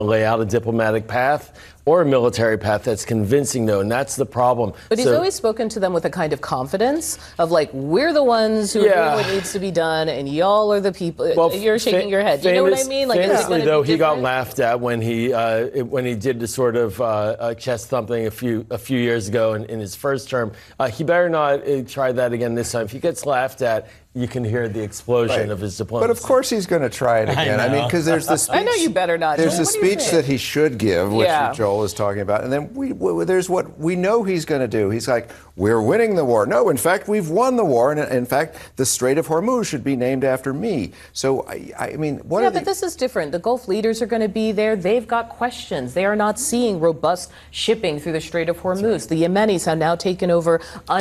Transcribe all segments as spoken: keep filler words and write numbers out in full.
lay out a diplomatic path or a military path that's convincing, though, and that's the problem. But he's so, always spoken to them with a kind of confidence of like, we're the ones who yeah. are doing what needs to be done, and y'all are the people. Well, You're shaking fa- your head. Famous, you know what I mean? Like, famously, though, he got different? laughed at when he uh, when he did the sort of uh, uh, chest thumping a few a few years ago in, in his first term. Uh, he better not uh, try that again this time. If he gets laughed at, you can hear the explosion right. of his diplomacy. But of course he's going to try it again. I, I mean, because there's the speech. I know you better not. There's Joel, the speech that he should give, which yeah. Joel is talking about, and then we, we there's what we know he's going to do. He's like, we're winning the war. No, in fact, we've won the war, and in fact, the Strait of Hormuz should be named after me. So I, I mean, what? Yeah, are but the, this is different. The Gulf leaders are going to be there. They've got questions. They are not seeing robust shipping through the Strait of Hormuz. The Yemenis have now taken over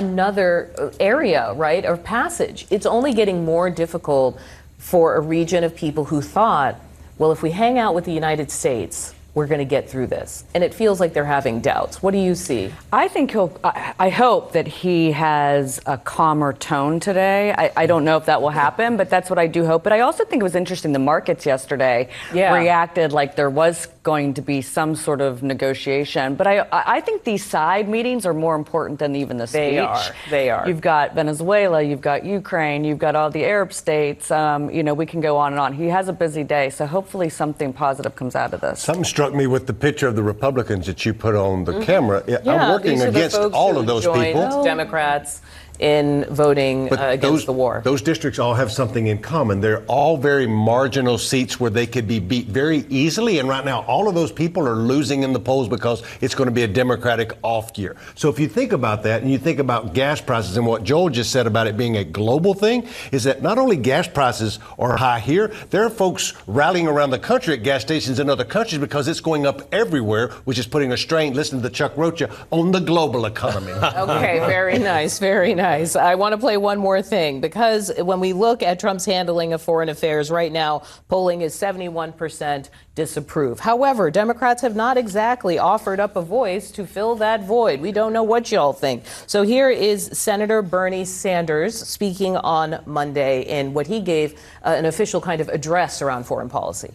another area, right, or passage. It's only getting more difficult for a region of people who thought, well, if we hang out with the United States, we're going to get through this. And it feels like they're having doubts. What do you see? I think he'll, I, I hope that he has a calmer tone today. I, I don't know if that will happen, but that's what I do hope. But I also think it was interesting, the markets yesterday yeah. reacted like there was going to be some sort of negotiation. But I, I think these side meetings are more important than even the speech. They are. They are. You've got Venezuela, you've got Ukraine, you've got all the Arab states. Um, you know, we can go on and on. He has a busy day, so hopefully something positive comes out of this. Something struck me with the picture of the Republicans that you put on the mm-hmm. camera. Yeah, I'm working against all of those people. Democrats in voting uh, against those, the war. Those districts all have something in common. They're all very marginal seats where they could be beat very easily. And right now, all of those people are losing in the polls because it's going to be a Democratic off year. So if you think about that and you think about gas prices and what Joel just said about it being a global thing, is that not only gas prices are high here, there are folks rallying around the country at gas stations in other countries because it's going up everywhere, which is putting a strain, listen to the Chuck Rocha, on the global economy. Okay, very nice, very nice. I want to play one more thing, because when we look at Trump's handling of foreign affairs right now, polling is seventy-one percent disapprove. However, Democrats have not exactly offered up a voice to fill that void. We don't know what y'all think. So here is Senator Bernie Sanders speaking on Monday in what he gave uh, an official kind of address around foreign policy.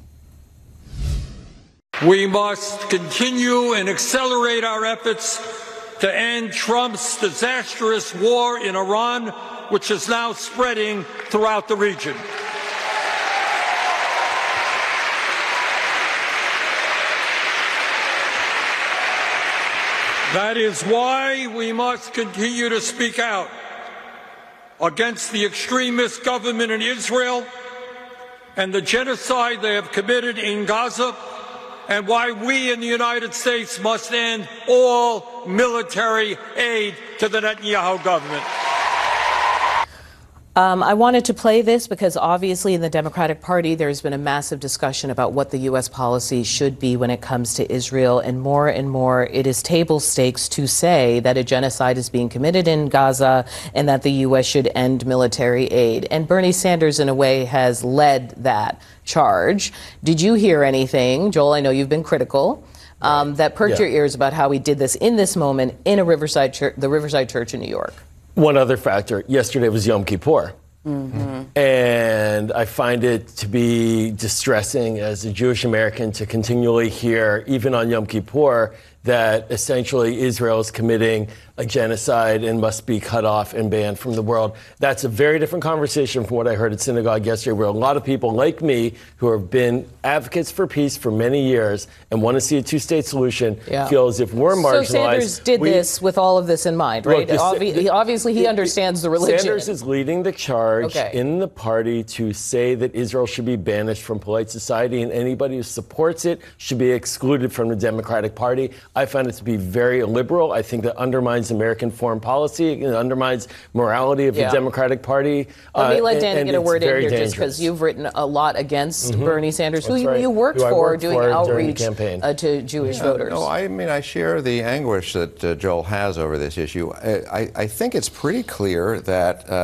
We must continue and accelerate our efforts to end Trump's disastrous war in Iran, which is now spreading throughout the region. That is why we must continue to speak out against the extremist government in Israel and the genocide they have committed in Gaza, and why we in the United States must end all military aid to the Netanyahu government. Um, I wanted to play this because obviously in the Democratic Party there's been a massive discussion about what the U S policy should be when it comes to Israel, and more and more it is table stakes to say that a genocide is being committed in Gaza and that the U S should end military aid. And Bernie Sanders in a way has led that charge. Did you hear anything, Joel? I know you've been critical. Um, that perked yeah. your ears about how he did this in this moment in a Riverside church, the Riverside Church in New York. One other factor, yesterday was Yom Kippur. Mm-hmm. And I find it to be distressing as a Jewish American to continually hear, even on Yom Kippur, that essentially Israel is committing a genocide and must be cut off and banned from the world. That's a very different conversation from what I heard at synagogue yesterday, where a lot of people like me who have been advocates for peace for many years and want to see a two-state solution yeah. feel as if we're marginalized. So Sanders did we, this with all of this in mind, right? Look, Obvi- the, obviously, he understands the religion. Sanders is leading the charge okay. in the party to say that Israel should be banished from polite society, and anybody who supports it should be excluded from the Democratic Party. I find it to be very illiberal. I think that undermines American foreign policy. It undermines morality of yeah. the Democratic Party. Let me let uh, Dan and, get and a word in here, dangerous. just because you've written a lot against mm-hmm. Bernie Sanders, That's who right. you worked who for worked doing for outreach campaign. Uh, to Jewish yeah, voters. No, I mean, I share the anguish that uh, Joel has over this issue. I, I, I think it's pretty clear that uh,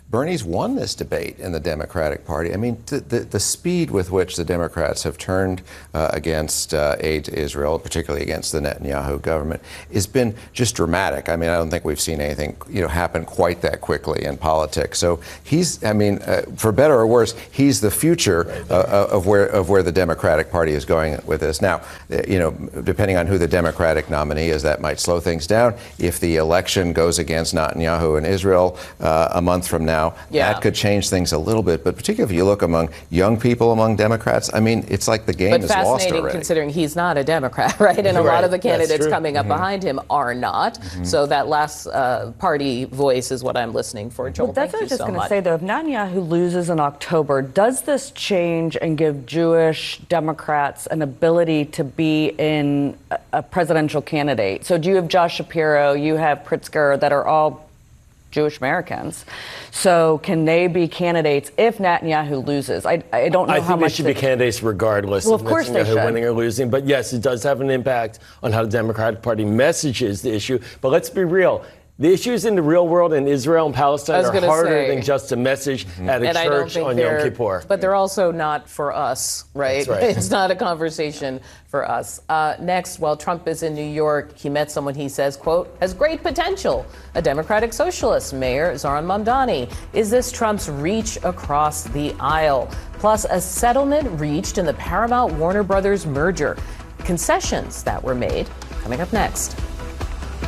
Bernie's won this debate in the Democratic Party. I mean, the, the, the speed with which the Democrats have turned uh, against uh, aid to Israel, particularly against the Netanyahu government, has been just dramatic. I mean, I don't think we've seen anything, you know, happen quite that quickly in politics. So he's, I mean, uh, for better or worse, he's the future uh, of where of where the Democratic Party is going with this. Now, you know, depending on who the Democratic nominee is, that might slow things down. If the election goes against Netanyahu in Israel uh, a month from now, yeah. that could change things a little bit. But particularly if you look among young people, among Democrats, I mean, it's like the game but is lost fascinating already. Considering he's not a Democrat, right? And a Right. lot of the candidates That's coming up Mm-hmm. behind him are not. Mm-hmm. So that last uh, party voice is what I'm listening for. Joel, Well, that's what I thank was you just so going to much. say, though. If Netanyahu loses in October, does this change and give Jewish Democrats an ability to be in a, a presidential candidate? So do you have Josh Shapiro, you have Pritzker, that are all Jewish Americans. So can they be candidates if Netanyahu loses? I, I don't know I how think they much should the- be candidates regardless Well, of of course they Netanyahu should. winning or losing. But yes, it does have an impact on how the Democratic Party messages the issue. But let's be real. The issues in the real world in Israel and I Palestine was are gonna harder say- than just a message at a and I don't church think on Yom they're, Kippur. but they're also not for us, right? That's right. It's not a conversation for us. Uh, next, while Trump is in New York, he met someone he says, quote, has great potential, a Democratic socialist, Mayor Zohran Mamdani. Is this Trump's reach across the aisle? Plus, a settlement reached in the Paramount-Warner Brothers merger. Concessions that were made. Coming up next.